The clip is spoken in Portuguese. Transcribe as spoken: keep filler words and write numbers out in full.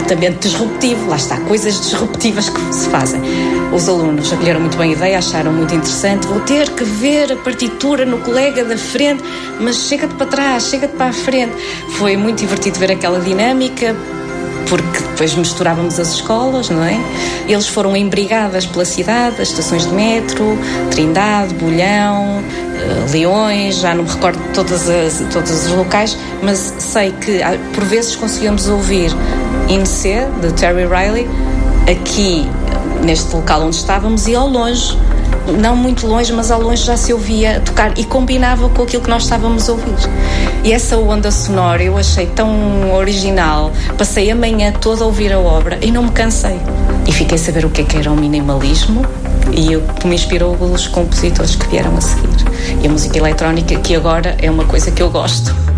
altamente disruptivo. Lá está, coisas disruptivas que se fazem. Os alunos acolheram muito bem a ideia, acharam muito interessante. Vou ter que ver a partitura no colega da frente, mas chega-te para trás, chega-te para a frente. Foi muito divertido ver aquela dinâmica, porque depois misturávamos as escolas, não é? Eles foram em brigadas pela cidade, as estações de metro, Trindade, Bolhão, uh, Leões, já não me recordo de todas as, todos os locais, mas sei que por vezes conseguíamos ouvir In C, de Terry Riley, aqui neste local onde estávamos, e ao longe, não muito longe, mas ao longe já se ouvia tocar e combinava com aquilo que nós estávamos a ouvir. E essa onda sonora eu achei tão original. Passei a manhã toda a ouvir a obra e não me cansei. E fiquei a saber o que é que era o minimalismo e o que me inspirou os compositores que vieram a seguir. E a música eletrónica, que agora é uma coisa que eu gosto.